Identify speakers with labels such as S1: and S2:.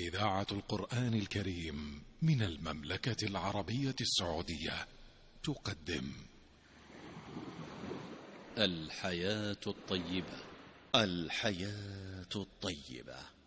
S1: إذاعة القرآن الكريم من المملكة العربية السعودية تقدم
S2: الحياة الطيبة.
S3: الحياة الطيبة